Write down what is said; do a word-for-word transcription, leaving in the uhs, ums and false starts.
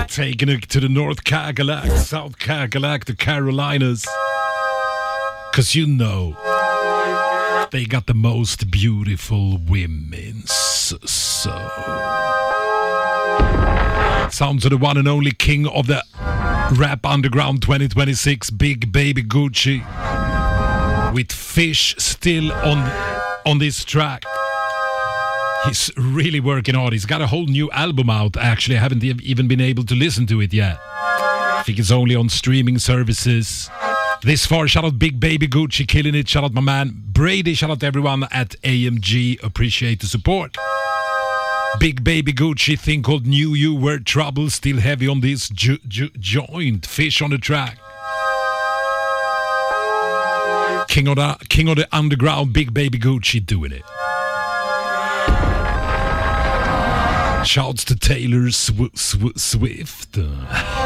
Taking it to the North Cadillac, South Cadillac, the Carolinas. Cause you know, they got the most beautiful women. So, so. Sounds of the one and only king of the Rap Underground twenty twenty-six, Big Baby Gucci. With Fish still on, on this track. He's really working hard. He's got a whole new album out, actually. I haven't even been able to listen to it yet. I think it's only on streaming services. This far, shout out Big Baby Gucci, killing it. Shout out my man Brady. Shout out everyone at A M G. Appreciate the support. Big Baby Gucci, thing called Knew You Were Trouble. Still heavy on this ju- ju- joint. Fish on the track. King of the, King of the Underground, Big Baby Gucci doing it. Shouts to Taylor Sw- Sw- Swift.